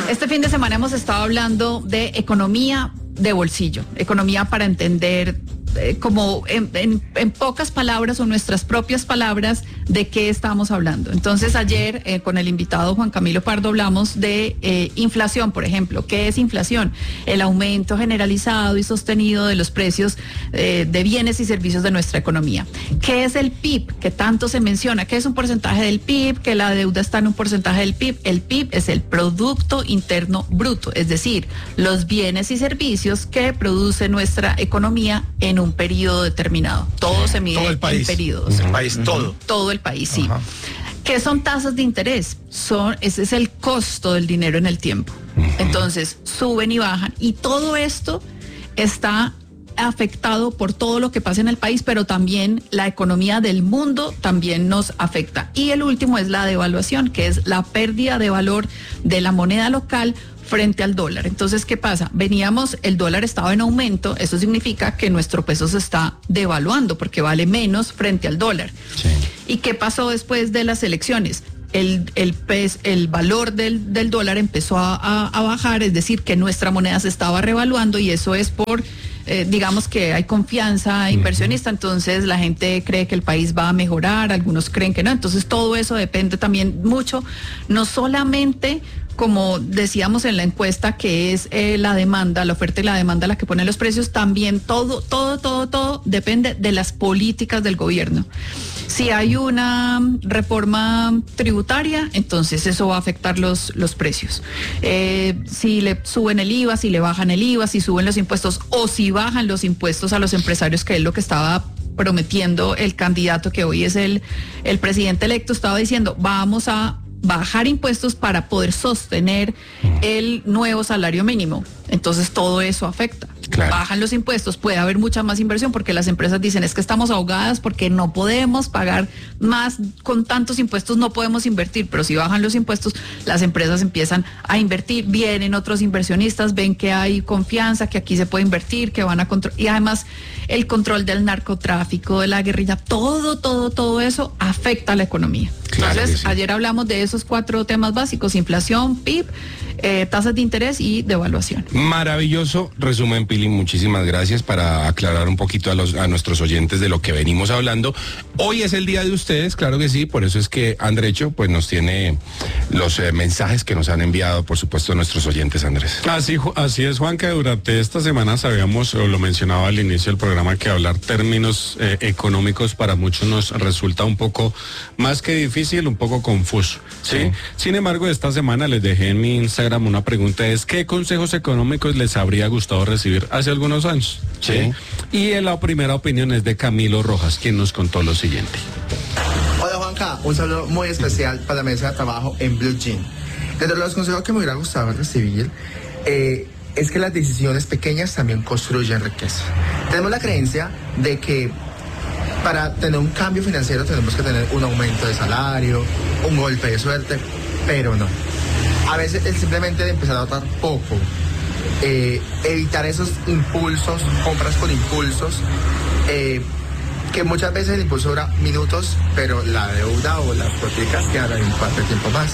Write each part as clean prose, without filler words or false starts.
Este fin de semana hemos estado hablando de economía de bolsillo, economía para entender como en pocas palabras o nuestras propias palabras de qué estamos hablando. Entonces ayer con el invitado Juan Camilo Pardo hablamos de inflación, por ejemplo. ¿Qué es inflación? El aumento generalizado y sostenido de los precios de bienes y servicios de nuestra economía. ¿Qué es el PIB? Que tanto se menciona. ¿Qué es un porcentaje del PIB? Que la deuda está en un porcentaje del PIB. El PIB es el Producto Interno Bruto, es decir, los bienes y servicios que produce nuestra economía en un periodo determinado. Todo se mide en periodos. El país, todo. Todo el país, sí. Ajá. ¿Qué son tasas de interés? Ese es el costo del dinero en el tiempo. Entonces, suben y bajan. Y todo esto está afectado por todo lo que pasa en el país, pero también la economía del mundo también nos afecta. Y el último es la devaluación, que es la pérdida de valor de la moneda local frente al dólar. Entonces, ¿qué pasa? El dólar estaba en aumento, eso significa que nuestro peso se está devaluando porque vale menos frente al dólar. Sí. ¿Y qué pasó después de las elecciones? El valor del dólar empezó a bajar, es decir, que nuestra moneda se estaba revaluando y eso es por, digamos que hay confianza inversionista, entonces la gente cree que el país va a mejorar, algunos creen que no, entonces todo eso depende también mucho, no solamente como decíamos en la encuesta, que es la demanda, la oferta y la demanda la que pone los precios, también todo depende de las políticas del gobierno. Si hay una reforma tributaria, entonces eso va a afectar los precios. Si le suben el IVA, si le bajan el IVA, si suben los impuestos o si bajan los impuestos a los empresarios, que es lo que estaba prometiendo el candidato que hoy es el presidente electo, estaba diciendo, vamos a bajar impuestos para poder sostener el nuevo salario mínimo. Entonces todo eso afecta. Claro. Bajan los impuestos, puede haber mucha más inversión porque las empresas dicen es que estamos ahogadas porque no podemos pagar más, con tantos impuestos no podemos invertir, pero si bajan los impuestos las empresas empiezan a invertir, vienen otros inversionistas, ven que hay confianza, que aquí se puede invertir, que van a controlar, y además el control del narcotráfico, de la guerrilla, todo eso afecta a la economía. Claro. Entonces, Sí. Ayer hablamos de esos 4 temas básicos: inflación, PIB, tasas de interés y devaluación. Maravilloso resumen, Pili, muchísimas gracias para aclarar un poquito a nuestros oyentes de lo que venimos hablando. Hoy es el día de ustedes, claro que sí, por eso es que Andrecho pues nos tiene los mensajes que nos han enviado, por supuesto, nuestros oyentes, Andrés. Así es, Juan, que durante esta semana sabíamos, o lo mencionaba al inicio del programa, que hablar términos económicos para muchos nos resulta un poco más que difícil, un poco confuso, ¿sí? Sin embargo, esta semana les dejé en mi Instagram una pregunta, es ¿qué consejos económicos les habría gustado recibir hace algunos años? Sí. Y la primera opinión es de Camilo Rojas, quien nos contó lo siguiente. Hola Juanca, un saludo muy especial para la mesa de trabajo en Blue Jean. Dentro de los consejos que me hubiera gustado recibir es que las decisiones pequeñas también construyen riqueza. Tenemos la creencia de que para tener un cambio financiero tenemos que tener un aumento de salario, un golpe de suerte, pero no. A veces es simplemente empezar a ahorrar poco, evitar esos impulsos, compras por impulsos, que muchas veces el impulso dura minutos, pero la deuda o las hipotecas quedan en cuánto tiempo más.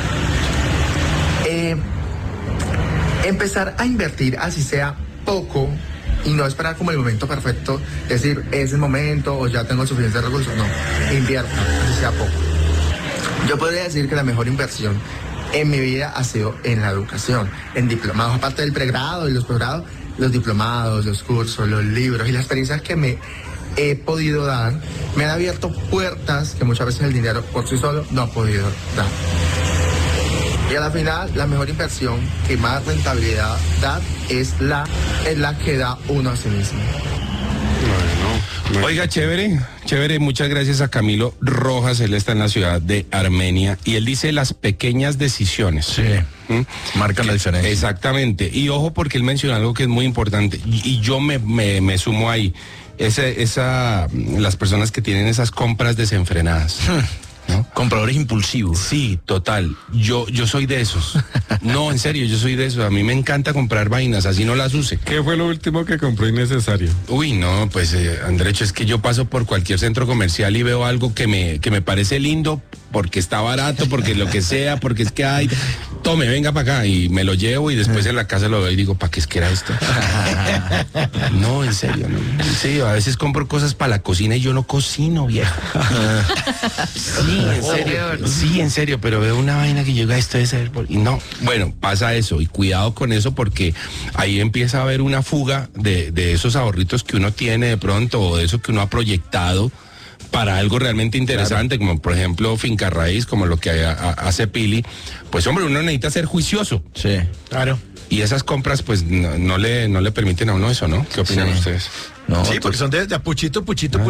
Empezar a invertir así sea poco y no esperar como el momento perfecto, decir es el momento o ya tengo suficientes recursos, no, invierta así sea poco. Yo podría decir que la mejor inversión en mi vida ha sido en la educación, en diplomados, aparte del pregrado y los posgrados, los diplomados, los cursos, los libros y las experiencias que me he podido dar me han abierto puertas que muchas veces el dinero por sí solo no ha podido dar. Y a la final, la mejor inversión que más rentabilidad da es la que da uno a sí mismo. Bueno. Oiga, chévere, muchas gracias a Camilo Rojas, él está en la ciudad de Armenia y él dice las pequeñas decisiones. Sí, marcan la diferencia. Exactamente, y ojo porque él menciona algo que es muy importante y yo me sumo ahí, las personas que tienen esas compras desenfrenadas. ¿No? Compradores impulsivos. Sí, total. Yo soy de esos. No, en serio, yo soy de esos. A mí me encanta comprar vainas, así no las use. ¿Qué fue lo último que compró innecesario? Uy, no, pues, Andrecho, es que yo paso por cualquier centro comercial y veo algo que me parece lindo, porque está barato, porque lo que sea, porque es que hay, tome, venga para acá, y me lo llevo y después en la casa lo veo y digo, ¿para qué es que era esto? No, en serio, no. En serio, a veces compro cosas para la cocina y yo no cocino, viejo. Sí, en serio. Sí, en serio, pero veo una vaina que llega esto de ser y no. Bueno, pasa eso y cuidado con eso porque ahí empieza a haber una fuga de esos ahorritos que uno tiene de pronto o de eso que uno ha proyectado para algo realmente interesante, como por ejemplo finca raíz, como lo que hace Pili. Pues hombre, uno necesita ser juicioso. Sí. Claro. Y esas compras pues no le permiten a uno eso, ¿no? ¿Qué opinan ustedes? No, Sí, porque son de a puchito,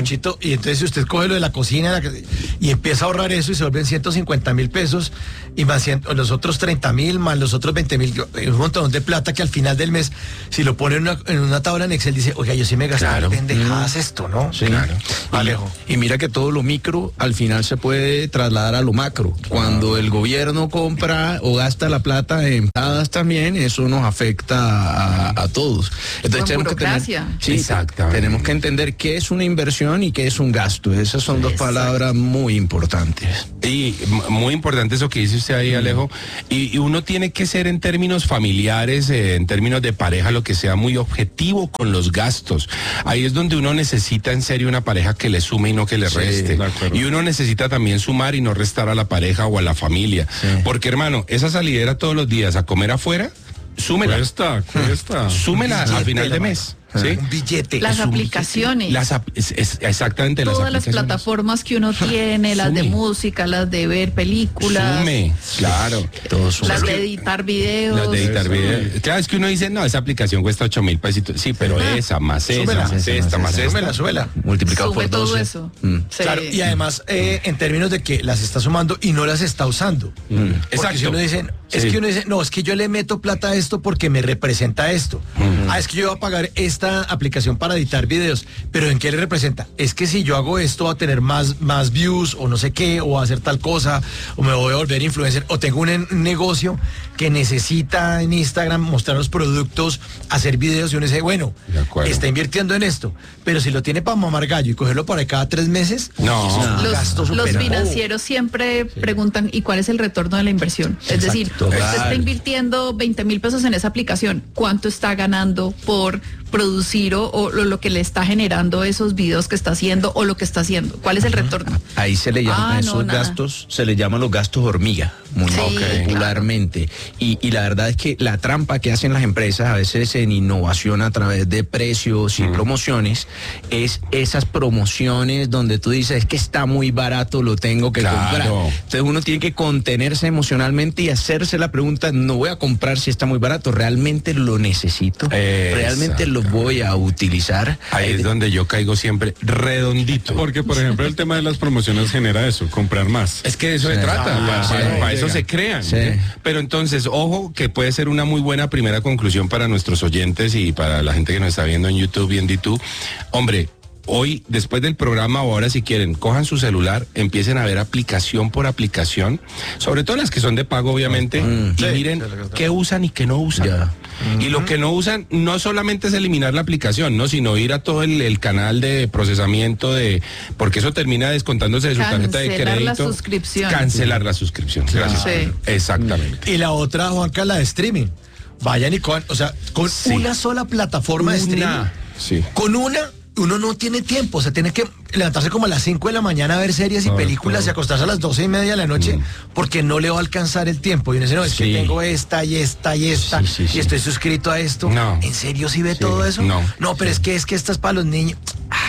y entonces si usted coge lo de la cocina y empieza a ahorrar eso y se vuelven 150,000 pesos y más los otros 30,000 más los otros 20,000, un montón de plata que al final del mes, si lo pone en una tabla en Excel, dice, oiga, yo sí me gasté pendejadas esto, ¿no? Sí. Claro. Alejo. Y mira que todo lo micro al final se puede trasladar a lo macro. Cuando el gobierno compra o gasta la plata en padas también, eso nos afecta a todos. Entonces Con tenemos que tener, burocracia. sí, Exactamente. tenemos que entender qué es una inversión y qué es un gasto. Esas son dos palabras muy importantes. Y muy importante eso que dice usted ahí, Alejo. Y uno tiene que ser en términos familiares, en términos de pareja, lo que sea, muy objetivo con los gastos. Ahí es donde uno necesita en serio una pareja que le sume y no que le reste. de acuerdo. Y uno necesita también sumar y no restar a la pareja o a la familia. Sí. Porque, hermano, esa salidera todos los días a comer afuera, súmela. Cuesta. Súmela al final de mano. mes. ¿sí? Un billete. Las Es un aplicaciones. Exactamente, las Todas las aplicaciones. plataformas que uno tiene, las de Sume. música, las de ver películas, Sume, claro. Todos son las de editar videos. Las de editar videos. Claro, es que uno dice, no, esa aplicación cuesta 8,000 pesitos. Sí, pero esa, más esa, Súmela, más esta, más esta. Súbela. multiplicado Sube por todo 12. eso. Sí. Claro, y además en términos de que las está sumando y no las está usando. Porque Exacto. si uno dice, es Sí. que uno dice, no, es que yo le meto plata a esto porque me representa esto. Es que yo voy a pagar esta aplicación para editar videos, pero ¿en qué le representa? Es que si yo hago esto va a tener más views o no sé qué, o va a hacer tal cosa, o me voy a volver influencer, o tengo un negocio que necesita en Instagram mostrar los productos, hacer videos, y uno dice, bueno, De acuerdo. está invirtiendo en esto, pero si lo tiene para mamar gallo y cogerlo para cada 3 meses, No. eso es un Los, gasto los súper financieros siempre preguntan, ¿y cuál es el retorno de la inversión? Es decir, usted está invirtiendo 20,000 pesos en esa aplicación, ¿cuánto está ganando por producir o lo que le está generando esos videos que está haciendo o lo que está haciendo? ¿Cuál es el retorno? Ahí se le llaman Ah, a no, esos nada. gastos, se les llaman los gastos hormiga, muy Sí, popularmente. Y la verdad es que la trampa que hacen las empresas, a veces en innovación a través de precios y promociones, es esas promociones donde tú dices, es que está muy barato, lo tengo que Claro. comprar. Entonces uno tiene que contenerse emocionalmente y hacerse la pregunta, no voy a comprar si está muy barato, ¿realmente lo necesito? ¿Realmente lo voy a utilizar? Ahí es donde yo caigo siempre redondito. Porque, por ejemplo, el tema de las promociones genera eso, comprar más. Es que de eso se trata, para eso llega. se crean. Sí. Pero entonces, ojo, que puede ser una muy buena primera conclusión para nuestros oyentes y para la gente que nos está viendo en YouTube y en DTube. Hombre, hoy, después del programa o ahora si quieren, cojan su celular, empiecen a ver aplicación por aplicación, sobre todo las que son de pago, obviamente, y miren qué usan y qué no usan. Ya. Y lo que no usan no solamente es eliminar la aplicación, no, sino ir a todo el canal de procesamiento porque eso termina descontándose de su tarjeta de Cancelar la crédito. suscripción. Cancelar la suscripción. Gracias. Sí. Exactamente. Y la otra, Juanca, la de streaming. Vayan y con Sí. una sola plataforma de streaming. Sí. Con uno no tiene tiempo, o sea, tiene que levantarse como a las 5 de la mañana a ver series y películas y acostarse a las 12:30 de la noche porque no le va a alcanzar el tiempo. Y uno dice, no, es que Sí. tengo esta y esta y esta y estoy suscrito a esto. No. ¿En serio sí ve todo eso? No. No, pero es que esta es para los niños.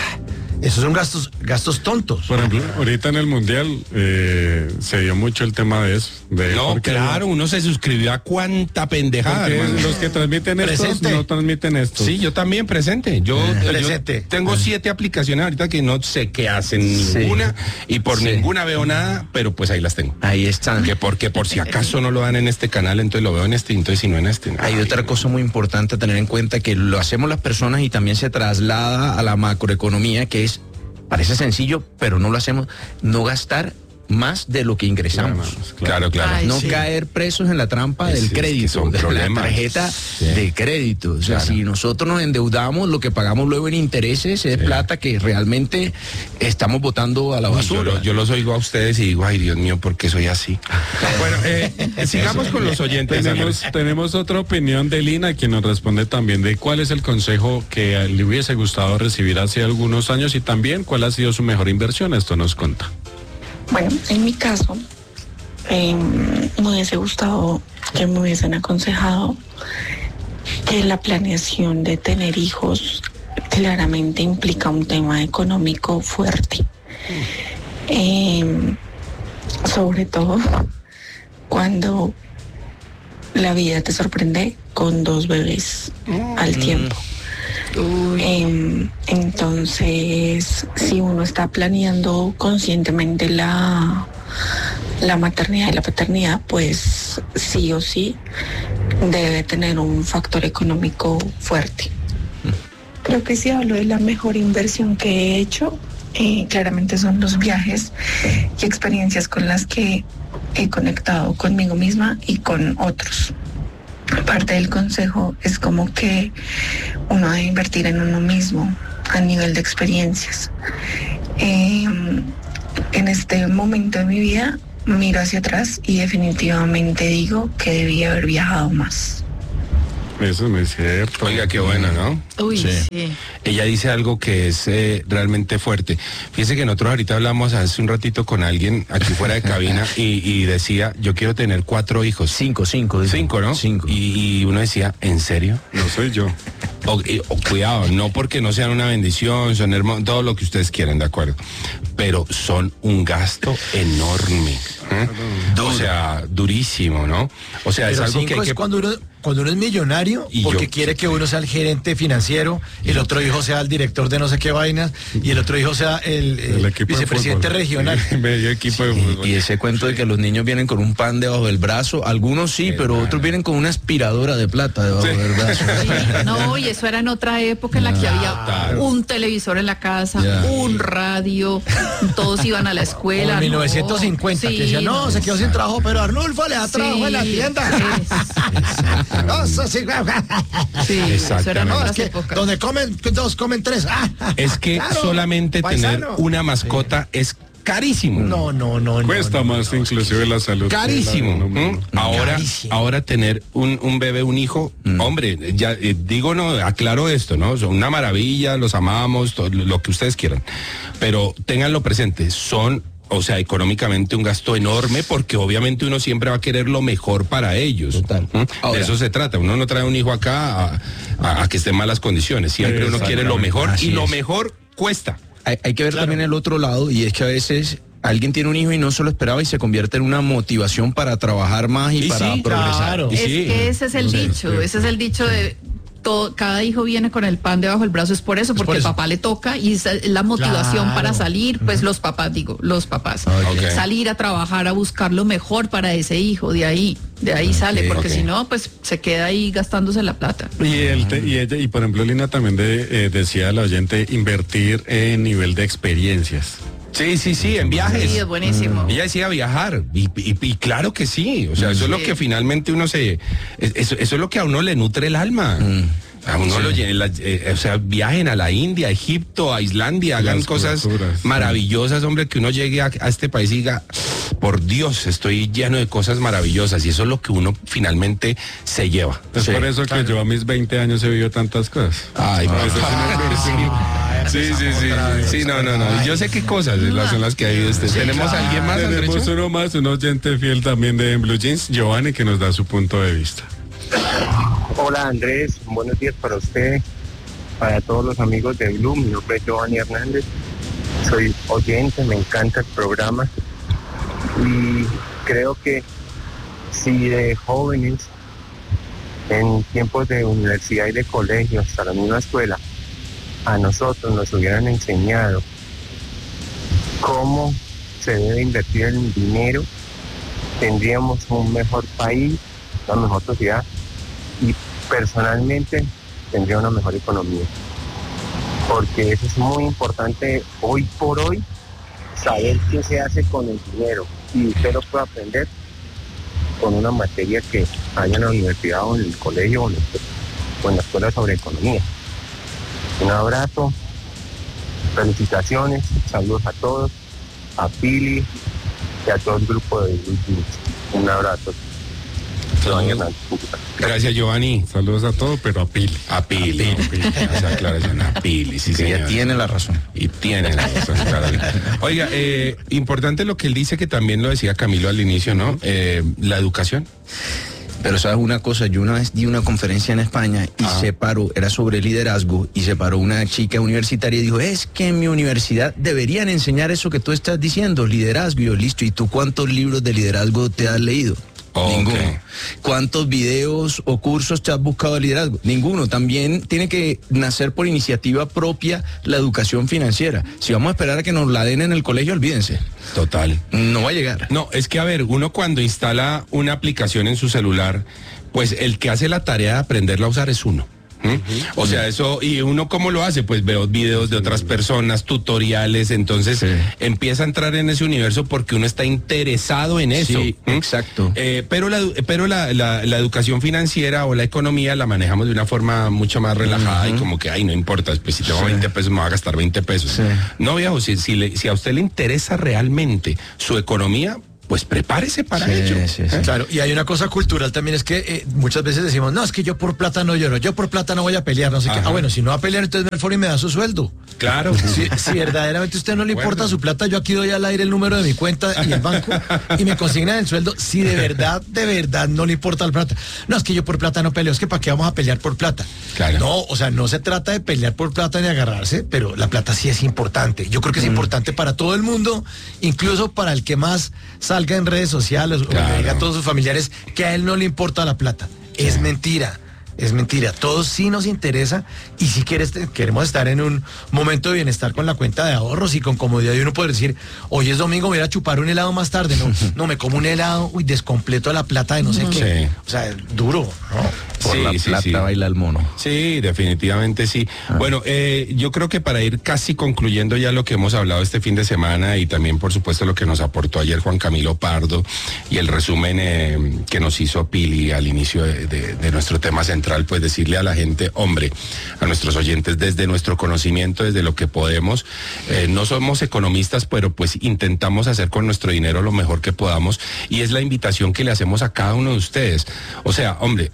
Esos son gastos tontos. Por ejemplo, ahorita en el Mundial se dio mucho el tema de eso. No, porque claro, uno se suscribió a cuánta pendejada, porque hermano. los que transmiten estos Presente. no transmiten estos. Sí, yo también presente. Yo Presente. tengo 7 aplicaciones ahorita que no sé qué hacen ninguna y por ninguna veo nada, pero pues ahí las tengo. Ahí están. Que porque por si acaso no lo dan en este canal, entonces lo veo en este, entonces si no en este. Hay otra cosa muy importante a tener en cuenta que lo hacemos las personas y también se traslada a la macroeconomía, que es, parece sencillo, pero no lo hacemos, no gastar más de lo que ingresamos. Claro. Ay, No sí. caer presos en la trampa del Es que crédito, son de la problemas. tarjeta Sí. de crédito. O sea, Claro. si nosotros nos endeudamos, lo que pagamos luego en intereses es plata que realmente estamos botando a la basura. Yo los oigo a ustedes y digo, ay Dios mío, ¿por qué soy así? Bueno, sigamos con los oyentes. Tenemos otra opinión de Lina, quien nos responde también de cuál es el consejo que le hubiese gustado recibir hace algunos años y también cuál ha sido su mejor inversión. Esto nos cuenta. Bueno, en mi caso, me hubiese gustado que me hubiesen aconsejado que la planeación de tener hijos claramente implica un tema económico fuerte. Sobre todo cuando la vida te sorprende con 2 bebés al tiempo. Entonces, si uno está planeando conscientemente la maternidad y la paternidad, pues sí o sí debe tener un factor económico fuerte. Creo que si hablo de la mejor inversión que he hecho, claramente son los viajes y experiencias con las que he conectado conmigo misma y con otros. Parte del consejo es como que uno debe invertir en uno mismo a nivel de experiencias. En este momento de mi vida miro hacia atrás y definitivamente digo que debí haber viajado más. Eso es muy cierto. Oiga, qué bueno, ¿no? Uy, Sí. sí. Ella dice algo que es realmente fuerte. Fíjese que nosotros ahorita hablamos hace un ratito con alguien aquí fuera de cabina y decía, yo quiero tener 4 hijos. 5, Cinco, ¿no? 5. Y uno decía, ¿en serio? No soy yo. O cuidado, no porque no sean una bendición, son hermosos, todo lo que ustedes quieran, de acuerdo. Pero son un gasto enorme. ¿eh? O sea, durísimo, ¿no? O sea, Pero es algo que 5 hay es que... cuando uno es millonario, Y porque yo- quiere que uno sea el gerente financiero, el otro hijo sea el director de no sé qué vainas, y el otro hijo sea el equipo de vicepresidente fútbol. regional. Sí, medio equipo de fútbol. Y ese cuento de que los niños vienen con un pan debajo del brazo, algunos sí, pero otros vienen con una aspiradora de plata debajo del brazo. Sí, no, y eso era en otra época en la que había Claro. un televisor en la casa, Ya. un radio, todos iban a la Como escuela. en no. 1950, Sí, que decía, no, se quedó sin trabajo, pero Arnulfo le da trabajo en la Sí, tienda. No, eso sí, Sí, eso era en no, es otras que épocas. donde comen 2, comen 3. Es que Claro, solamente tener paisano. una mascota es carísimo. No. Cuesta más inclusive la salud. Carísimo. Ahora, Carísimo. ahora tener un bebé, un hijo, hombre, ya digo, no, aclaro esto, ¿no? Son una maravilla, los amamos, todo, lo que ustedes quieran. Pero ténganlo presente, son, o sea, económicamente un gasto enorme porque obviamente uno siempre va a querer lo mejor para ellos. Total. De Ahora- eso se trata. Uno no trae un hijo acá a que esté en malas condiciones. Siempre uno quiere lo mejor Así y lo es. mejor cuesta. Hay que ver también el otro lado, y es que a veces alguien tiene un hijo y no se lo esperaba y se convierte en una motivación para trabajar más y para sí, progresar. claro. Y Es sí. que ese es el dicho, ese es el dicho de cada hijo viene con el pan debajo del brazo, es por eso, porque por eso. papá le toca y es la motivación Claro. para salir, pues los papás, Ok. salir a trabajar, a buscar lo mejor para ese hijo, de ahí sale, porque ok. si no, pues se queda ahí gastándose la plata. Y por ejemplo, Lina también decía a la oyente invertir en nivel de experiencias. Sí, en viajes. Sí, es buenísimo. Ella decía viajar y claro que sí, o sea, eso es lo Sí. que finalmente eso es lo que a uno le nutre el alma. A uno lo llena, o sea, viajen a la India, a Egipto, a Islandia, hagan Las cosas culturas. maravillosas, hombre, que uno llegue a este país y diga, por Dios, estoy lleno de cosas maravillosas y eso es lo que uno finalmente se lleva. Es por eso que yo a mis 20 años he vivido tantas cosas. Ay, No, eso sí Sí, no. Yo sé qué cosas son las que hay de usted. ¿Tenemos a alguien más, Tenemos Andrecho? uno más, un oyente fiel también de Blue Jeans, Giovanni, que nos da su punto de vista. Hola Andrés, buenos días para usted, para todos los amigos de Blue. Mi nombre es Giovanni Hernández, soy oyente, me encanta el programa y creo que si de jóvenes en tiempos de universidad y de colegio hasta la misma escuela a nosotros nos hubieran enseñado cómo se debe invertir el dinero, tendríamos un mejor país, una mejor sociedad y personalmente tendría una mejor economía, porque eso es muy importante hoy por hoy. saber qué se hace con el dinero y usted lo puede aprender con una materia que haya en la universidad o en el colegio o en la escuela sobre economía. Un abrazo, felicitaciones, saludos a todos, a Pili y a todo el grupo de Blue Jeans. Un abrazo. Giovanni Hernández. Gracias, Giovanni. Saludos a todos, pero a Pili. A Pili. Esa aclaración, a Pili, sí, Que señor. ella tiene la razón. Y tiene la razón, claro. Oiga, importante lo que él dice, que también lo decía Camilo al inicio, ¿no? La educación. Pero sabes una cosa, yo una vez di una conferencia en España y se paró, era sobre liderazgo, y se paró una chica universitaria y dijo, es que en mi universidad deberían enseñar eso que tú estás diciendo, liderazgo. Y yo, listo, ¿y tú cuántos libros de liderazgo te has leído? Okay. Ninguno. ¿Cuántos videos o cursos te has buscado de liderazgo? Ninguno. También tiene que nacer por iniciativa propia la educación financiera. Si vamos a esperar a que nos la den en el colegio, olvídense. Total. No va a llegar. No, es que a ver, uno cuando instala una aplicación en su celular, pues el que hace la tarea de aprenderla a usar es uno. O sea, eso, y uno cómo lo hace, pues veo videos de otras personas, tutoriales, entonces empieza a entrar en ese universo porque uno está interesado en eso. Sí, exacto. Pero la educación financiera o la economía la manejamos de una forma mucho más relajada y como que, ay, no importa, pues si tengo 20 pesos me voy a gastar 20 pesos. Sí. No, viejo, si a usted le interesa realmente su economía, pues prepárese para ello. Sí, sí. Claro, y hay una cosa cultural también, es que muchas veces decimos, no, es que yo por plata no lloro, yo por plata no voy a pelear, no sé qué. Ajá. Ah, bueno, si no va a pelear, entonces me al foro y me da su sueldo. Claro. Si verdaderamente a usted no le importa su plata, yo aquí doy al aire el número de mi cuenta y el banco y me consignan el sueldo. Si de verdad no le importa la plata. No, es que yo por plata no peleo, es que ¿para qué vamos a pelear por plata? Claro. No, o sea, no se trata de pelear por plata ni agarrarse, pero la plata sí es importante. Yo creo que es importante para todo el mundo, incluso para el que más salga en redes sociales o le diga a todos sus familiares que a él no le importa la plata. Es mentira. Es mentira, todos sí nos interesa y si queremos estar en un momento de bienestar con la cuenta de ahorros y con comodidad y uno poder decir, hoy es domingo, voy a ir a chupar un helado más tarde, no me como un helado, descompleto la plata de no sé qué. Sí. O sea, duro, ¿no? Por la plata baila el mono. Sí, definitivamente sí. Bueno, yo creo que para ir casi concluyendo ya lo que hemos hablado este fin de semana y también por supuesto lo que nos aportó ayer Juan Camilo Pardo y el resumen que nos hizo Pili al inicio de nuestro tema central, pues decirle a la gente, hombre, a nuestros oyentes, desde nuestro conocimiento, desde lo que podemos, no somos economistas, pero pues intentamos hacer con nuestro dinero lo mejor que podamos y es la invitación que le hacemos a cada uno de ustedes. O sea, hombre,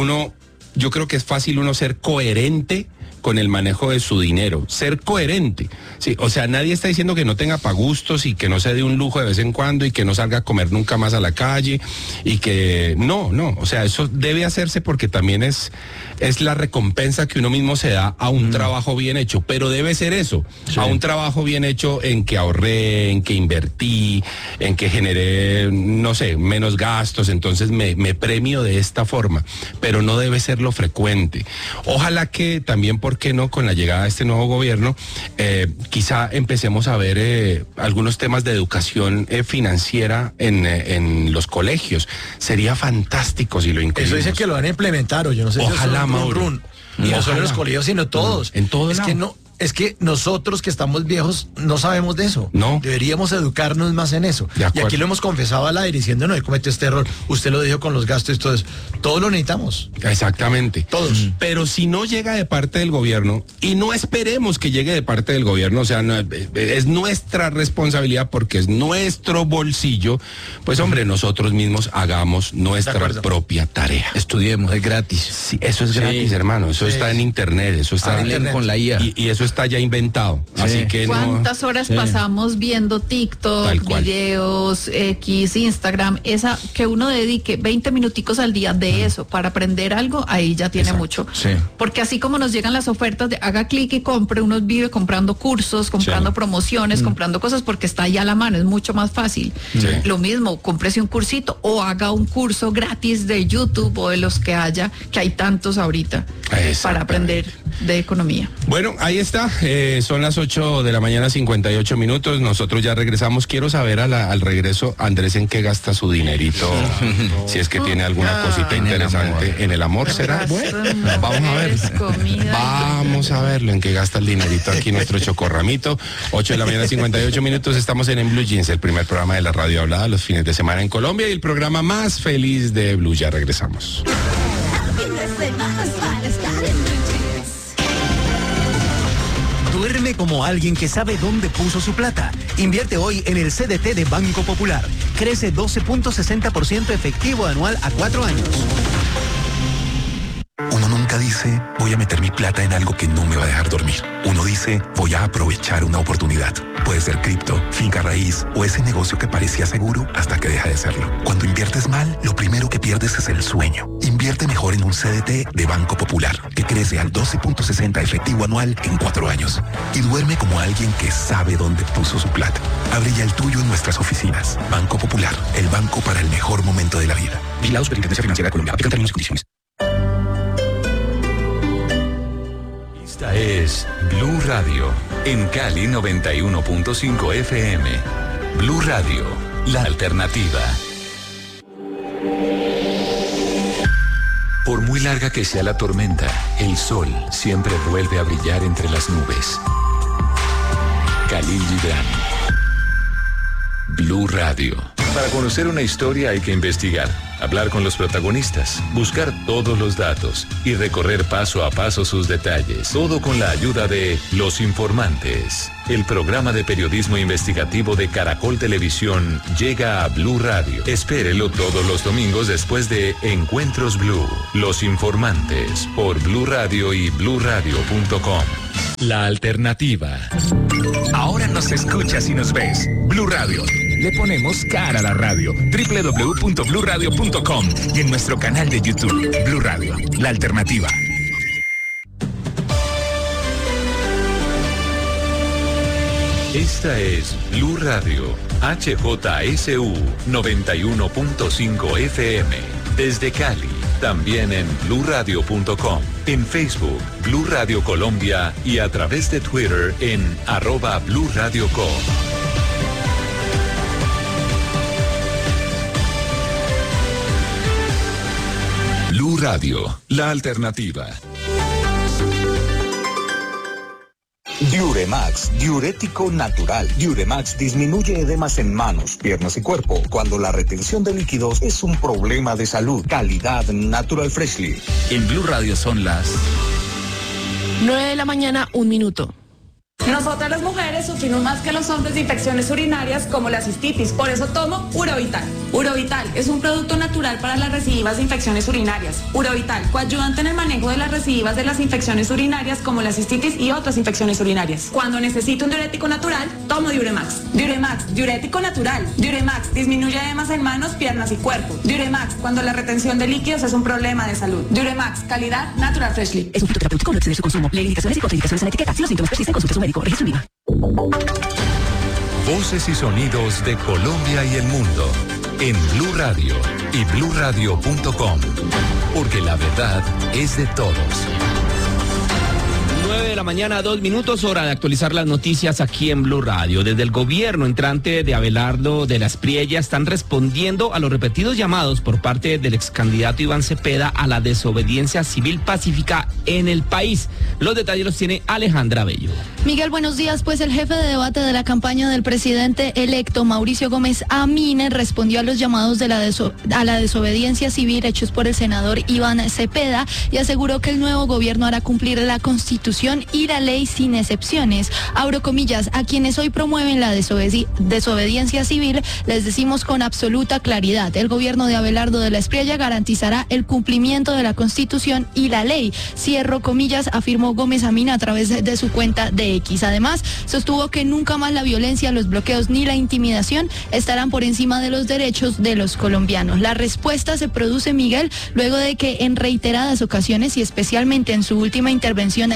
yo creo que es fácil uno ser coherente con el manejo de su dinero, ser coherente. Sí, o sea, nadie está diciendo que no tenga pagustos y que no se dé un lujo de vez en cuando y que no salga a comer nunca más a la calle y que no, o sea, eso debe hacerse porque también es la recompensa que uno mismo se da a un trabajo bien hecho, pero debe ser eso, a un trabajo bien hecho en que ahorré, en que invertí, en que generé, no sé, menos gastos, entonces me premio de esta forma, pero no debe ser lo frecuente. Ojalá que también, ¿por qué no?, con la llegada de este nuevo gobierno, quizá empecemos a ver algunos temas de educación financiera en los colegios. Sería fantástico si lo incluimos. Eso dicen que lo van a implementar, o yo no sé. Ojalá, Mauro. Y no solo en los colegios, sino todos. En todo lado. Es que nosotros que estamos viejos no sabemos de eso. No. Deberíamos educarnos más en eso. Y aquí lo hemos confesado al aire diciendo, no, he cometido este error. Usted lo dijo con los gastos y todo eso. Todos lo necesitamos. Exactamente. Todos. Pero si no llega de parte del gobierno, y no esperemos que llegue de parte del gobierno, o sea, es nuestra responsabilidad porque es nuestro bolsillo, pues hombre, nosotros mismos hagamos nuestra propia tarea. Estudiemos, es gratis. Sí, eso es gratis, hermano. Eso está en internet, eso está en internet con la IA. Y eso está ya inventado. Así que ¿cuántas horas pasamos viendo TikTok, videos, X, Instagram? Esa que uno dedique 20 minuticos al día de eso para aprender algo, ahí ya tiene mucho. Sí. Porque así como nos llegan las ofertas de haga clic y compre, uno vive comprando cursos, comprando promociones, comprando cosas porque está ahí a la mano, es mucho más fácil. Lo mismo, cómprese un cursito o haga un curso gratis de YouTube o de los que haya, que hay tantos ahorita para aprender. de economía. Bueno, ahí está, son las 8:58 a.m. Nosotros ya regresamos. Quiero saber al regreso, Andrés, ¿en qué gasta su dinerito? Si es que tiene alguna cosita interesante. ¿En el amor será? Bueno, vamos a ver. Vamos a verlo, en qué gasta el dinerito aquí nuestro chocorramito. 8:58 a.m. Estamos en Blue Jeans, el primer programa de la radio hablada los fines de semana en Colombia y el programa más feliz de Blue. Ya regresamos. Duerme como alguien que sabe dónde puso su plata. Invierte hoy en el CDT de Banco Popular. Crece 12.60% efectivo anual a 4 años. Uno nunca dice, voy a meter mi plata en algo que no me va a dejar dormir. Uno dice, voy a aprovechar una oportunidad. Puede ser cripto, finca raíz o ese negocio que parecía seguro hasta que deja de serlo. Cuando inviertes mal, lo primero que pierdes es el sueño. Invierte mejor en un CDT de Banco Popular, que crece al 12.60 efectivo anual en 4 años. Y duerme como alguien que sabe dónde puso su plata. Abre ya el tuyo en nuestras oficinas. Banco Popular, el banco para el mejor momento de la vida. Vigilado Superintendencia Financiera de Colombia. Aplican términos y condiciones. Esta es Blue Radio, en Cali 91.5 FM. Blue Radio, la alternativa. Por muy larga que sea la tormenta, el sol siempre vuelve a brillar entre las nubes. Khalil Gibran. Blue Radio. Para conocer una historia hay que investigar, hablar con los protagonistas, buscar todos los datos y recorrer paso a paso sus detalles. Todo con la ayuda de Los Informantes. El programa de periodismo investigativo de Caracol Televisión llega a Blue Radio. Espérelo todos los domingos después de Encuentros Blue. Los Informantes por Blue Radio y bluradio.com. La alternativa. Ahora nos escuchas y nos ves. Blue Radio. Le ponemos cara a la radio. www.bluradio.com y en nuestro canal de YouTube. Blue Radio, la alternativa. Esta es Blue Radio, HJSU 91.5 FM. Desde Cali, también en bluradio.com, en Facebook, Blue Radio Colombia y a través de Twitter en @BlueRadioCo. Blue Radio, la alternativa. Diuremax, diurético natural. Diuremax disminuye edemas en manos, piernas y cuerpo cuando la retención de líquidos es un problema de salud. Calidad Natural Freshly. En Blue Radio son las 9:01 a.m. Nosotras las mujeres sufrimos más que los hombres de infecciones urinarias como la cistitis, por eso tomo Urovital. Urovital es un producto natural para las recidivas de infecciones urinarias. Urovital, coayudante en el manejo de las recidivas de las infecciones urinarias como la cistitis y otras infecciones urinarias. Cuando necesito un diurético natural, tomo Diuremax. Diuremax, diurético natural. Diuremax, disminuye edemas en manos, piernas y cuerpo. Diuremax, cuando la retención de líquidos es un problema de salud. Diuremax, calidad Natural Freshly. Es un fitoterapéutico, no excede su consumo. Lee indicaciones y contraindicaciones en la etiqueta. Si los síntomas persisten, consulte a su médico. Registro IVA. Voces y sonidos de Colombia y el mundo en Blue Radio y bluradio.com, porque la verdad es de todos. 9:02 a.m, hora de actualizar las noticias aquí en Blue Radio. Desde el gobierno entrante de Abelardo de la Espriella están respondiendo a los repetidos llamados por parte del ex candidato Iván Cepeda a la desobediencia civil pacífica en el país. Los detalles los tiene Alejandra Bello. Miguel, buenos días. Pues el jefe de debate de la campaña del presidente electo, Mauricio Gómez Amine, respondió a los llamados de a la desobediencia civil hechos por el senador Iván Cepeda y aseguró que el nuevo gobierno hará cumplir la Constitución y la ley sin excepciones. Abro comillas, a quienes hoy promueven la desobediencia civil les decimos con absoluta claridad, el gobierno de Abelardo de la Espriella garantizará el cumplimiento de la Constitución y la ley. Cierro comillas, afirmó Gómez Amine a través de su cuenta de X. Además, sostuvo que nunca más la violencia, los bloqueos ni la intimidación estarán por encima de los derechos de los colombianos. La respuesta se produce, Miguel, luego de que en reiteradas ocasiones y especialmente en su última intervención desde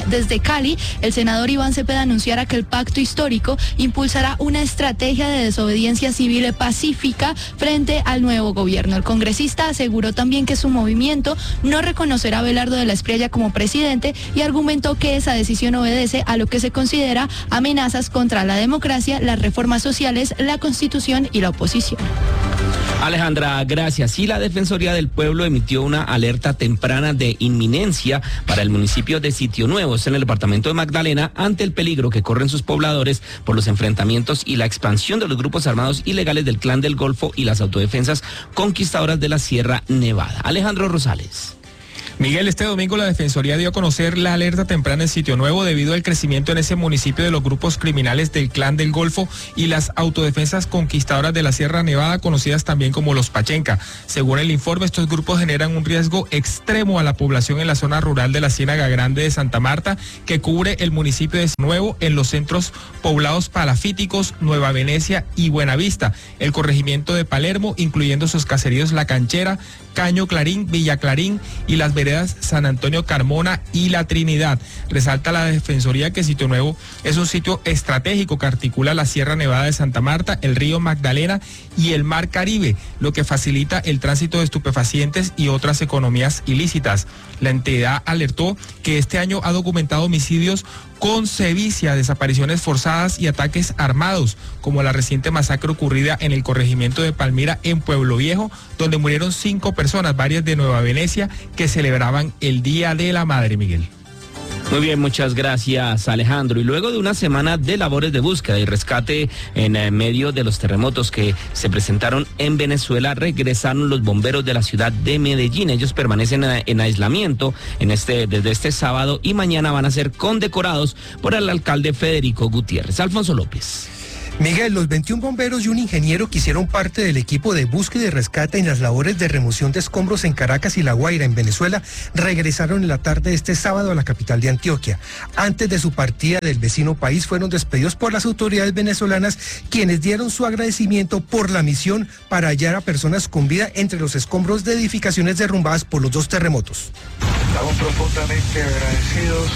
Cali, el senador Iván Cepeda anunciara que el pacto histórico impulsará una estrategia de desobediencia civil pacífica frente al nuevo gobierno. El congresista aseguró también que su movimiento no reconocerá a Abelardo de la Espriella como presidente y argumentó que esa decisión obedece a lo que se considera amenazas contra la democracia, las reformas sociales, la Constitución y la oposición. Alejandra, gracias. Y la Defensoría del Pueblo emitió una alerta temprana de inminencia para el municipio de Sitio Nuevo, en el departamento de Magdalena, ante el peligro que corren sus pobladores por los enfrentamientos y la expansión de los grupos armados ilegales del Clan del Golfo y las autodefensas conquistadoras de la Sierra Nevada. Alejandro Rosales. Miguel, este domingo la Defensoría dio a conocer la alerta temprana en Sitio Nuevo debido al crecimiento en ese municipio de los grupos criminales del Clan del Golfo y las autodefensas conquistadoras de la Sierra Nevada, conocidas también como los Pachenca. Según el informe, estos grupos generan un riesgo extremo a la población en la zona rural de la Ciénaga Grande de Santa Marta, que cubre el municipio de Sitio Nuevo en los centros poblados palafíticos, Nueva Venecia y Buenavista, el corregimiento de Palermo, incluyendo sus caseríos La Canchera, Caño Clarín, Villa Clarín y las veredas San Antonio Carmona y La Trinidad. Resalta la Defensoría que Sitio Nuevo es un sitio estratégico que articula la Sierra Nevada de Santa Marta, el río Magdalena y el Mar Caribe, lo que facilita el tránsito de estupefacientes y otras economías ilícitas. La entidad alertó que este año ha documentado homicidios con sevicia, desapariciones forzadas y ataques armados, como la reciente masacre ocurrida en el corregimiento de Palmira en Pueblo Viejo, donde murieron 5 personas, varias de Nueva Venecia, que celebraban el Día de la Madre, Miguel. Muy bien, muchas gracias, Alejandro. Y luego de una semana de labores de búsqueda y rescate en medio de los terremotos que se presentaron en Venezuela, regresaron los bomberos de la ciudad de Medellín. Ellos permanecen en aislamiento desde este sábado y mañana van a ser condecorados por el alcalde Federico Gutiérrez. Alfonso López. Miguel, los 21 bomberos y un ingeniero que hicieron parte del equipo de búsqueda y rescate en las labores de remoción de escombros en Caracas y La Guaira, en Venezuela, regresaron en la tarde de este sábado a la capital de Antioquia. Antes de su partida del vecino país, fueron despedidos por las autoridades venezolanas, quienes dieron su agradecimiento por la misión para hallar a personas con vida entre los escombros de edificaciones derrumbadas por los 2 terremotos. Estamos profundamente agradecidos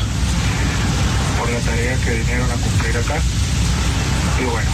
por la tarea que vinieron a cumplir acá. Y bueno,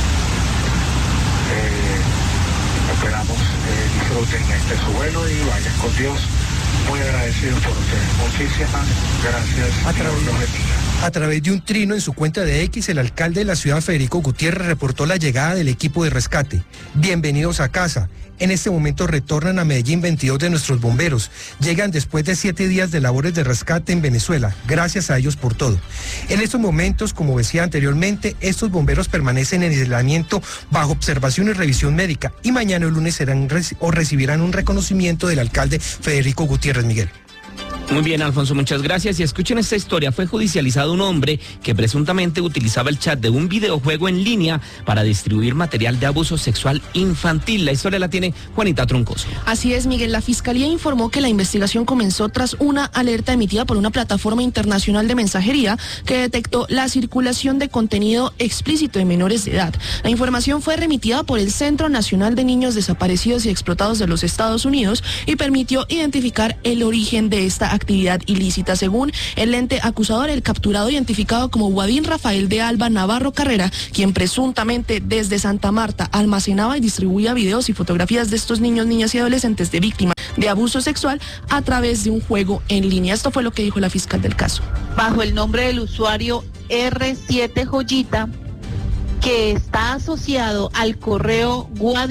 esperamos disfruten su vuelo y vayan con Dios. Muy agradecidos por ustedes. Muchísimas gracias. A través de un trino en su cuenta de X, el alcalde de la ciudad, Federico Gutiérrez, reportó la llegada del equipo de rescate. Bienvenidos a casa. En este momento retornan a Medellín 22 de nuestros bomberos. Llegan después de 7 días de labores de rescate en Venezuela. Gracias a ellos por todo. En estos momentos, como decía anteriormente, estos bomberos permanecen en aislamiento bajo observación y revisión médica. Y mañana o lunes recibirán un reconocimiento del alcalde Federico Gutiérrez, Miguel. Muy bien, Alfonso, muchas gracias. Y escuchen esta historia. Fue judicializado un hombre que presuntamente utilizaba el chat de un videojuego en línea para distribuir material de abuso sexual infantil. La historia la tiene Juanita Troncoso. Así es, Miguel. La Fiscalía informó que la investigación comenzó tras una alerta emitida por una plataforma internacional de mensajería que detectó la circulación de contenido explícito de menores de edad. La información fue remitida por el Centro Nacional de Niños Desaparecidos y Explotados de los Estados Unidos y permitió identificar el origen de esta actividad ilícita. Según el ente acusador, el capturado, identificado como Guadín Rafael de Alba Navarro Carrera, quien presuntamente desde Santa Marta almacenaba y distribuía videos y fotografías de estos niños, niñas y adolescentes de víctimas de abuso sexual a través de un juego en línea. Esto fue lo que dijo la fiscal del caso. Bajo el nombre del usuario R7 Joyita, que está asociado al correo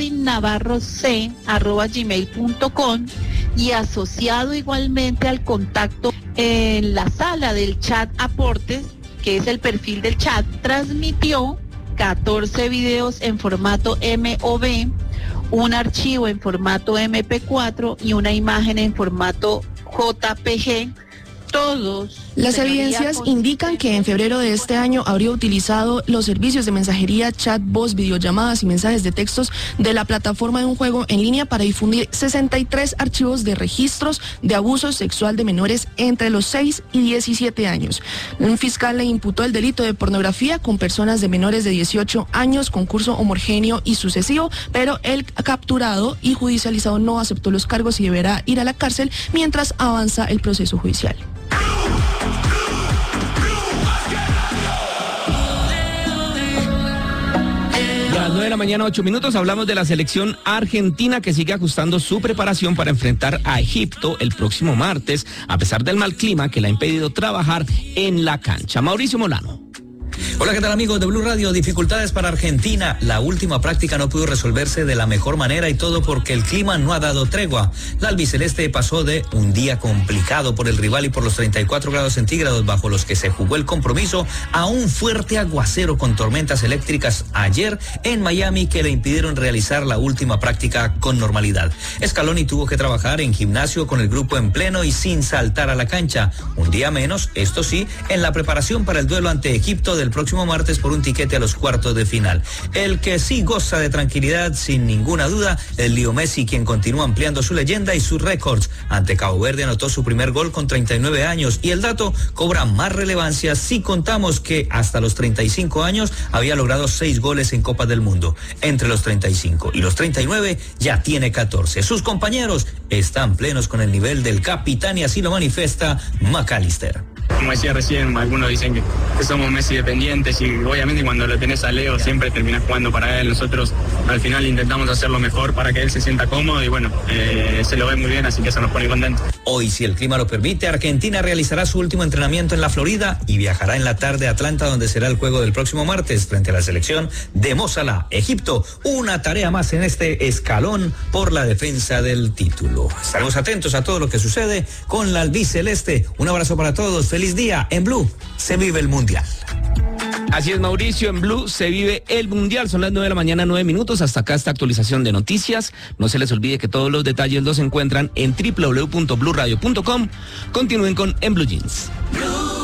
guadinnavarroc@gmail.com y asociado igualmente al contacto en la sala del chat Aportes, que es el perfil del chat, transmitió 14 videos en formato MOV, un archivo en formato MP4 y una imagen en formato JPG. Las evidencias indican que en febrero de este año habría utilizado los servicios de mensajería, chat, voz, videollamadas y mensajes de textos de la plataforma de un juego en línea para difundir 63 archivos de registros de abuso sexual de menores entre los 6 y 17 años. Un fiscal le imputó el delito de pornografía con personas de menores de 18 años con curso homogéneo y sucesivo, pero el capturado y judicializado no aceptó los cargos y deberá ir a la cárcel mientras avanza el proceso judicial. 9 de la mañana, 8 minutos, hablamos de la selección argentina que sigue ajustando su preparación para enfrentar a Egipto el próximo martes, a pesar del mal clima que le ha impedido trabajar en la cancha. Mauricio Molano. Hola, ¿qué tal amigos de Blue Radio? Dificultades para Argentina. La última práctica no pudo resolverse de la mejor manera y todo porque el clima no ha dado tregua. La albiceleste pasó de un día complicado por el rival y por los 34 grados centígrados bajo los que se jugó el compromiso a un fuerte aguacero con tormentas eléctricas ayer en Miami que le impidieron realizar la última práctica con normalidad. Scaloni tuvo que trabajar en gimnasio con el grupo en pleno y sin saltar a la cancha. Un día menos, esto sí, en la preparación para el duelo ante Egipto del próximo martes por un tiquete a los cuartos de final. El que sí goza de tranquilidad, sin ninguna duda, es Leo Messi, quien continúa ampliando su leyenda y sus récords. Ante Cabo Verde anotó su primer gol con 39 años y el dato cobra más relevancia si contamos que hasta los 35 años había logrado 6 goles en Copas del Mundo. Entre los 35 y los 39 ya tiene 14. Sus compañeros están plenos con el nivel del capitán y así lo manifiesta McAllister. Como decía recién, algunos dicen que somos Messi dependientes y obviamente cuando lo tenés a Leo siempre terminás jugando para él. Nosotros al final intentamos hacer lo mejor para que él se sienta cómodo y bueno, se lo ve muy bien, así que eso nos pone contentos. Hoy, si el clima lo permite, Argentina realizará su último entrenamiento en la Florida y viajará en la tarde a Atlanta, donde será el juego del próximo martes frente a la selección de Mo Salah, Egipto. Una tarea más en este escalón por la defensa del título. Estaremos atentos a todo lo que sucede con la albiceleste. Un abrazo para todos. Feliz día. En Blue se vive el Mundial. Así es, Mauricio, en Blue se vive el Mundial. Son las 9 de la mañana, 9 minutos. Hasta acá esta actualización de noticias. No se les olvide que todos los detalles los encuentran en www.bluradio.com. Continúen con En Blue Jeans.